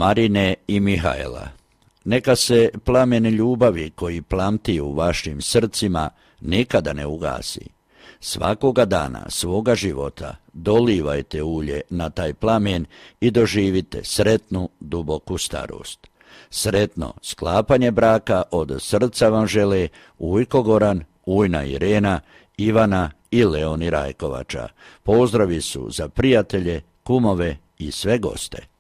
Marine i Mihajla. Neka se plamen ljubavi koji plamti u vašim srcima nikada ne ugasi. Svakoga dana svoga života dolivajte ulje na taj plamen i doživite sretnu, duboku starost. Sretno sklapanje braka od srca vam žele Ujko Goran, Ujna Irena, Ivana i Leoni Rajkovača. Pozdravi su za prijatelje, kumove i sve goste.